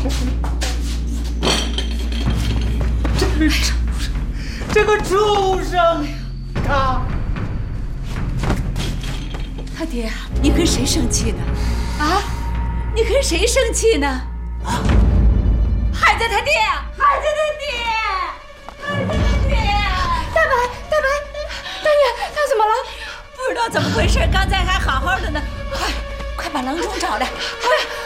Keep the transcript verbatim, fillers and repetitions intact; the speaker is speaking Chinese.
这个畜生，这个畜生，他， 他爹啊，你跟谁生气呢？啊，你跟谁生气呢？啊，孩子他爹，孩子他爹，孩子他爹！ 大白，大白，大爷，他怎么了？ 不知道怎么回事，刚才还好好的呢。快，快把郎中找来，快！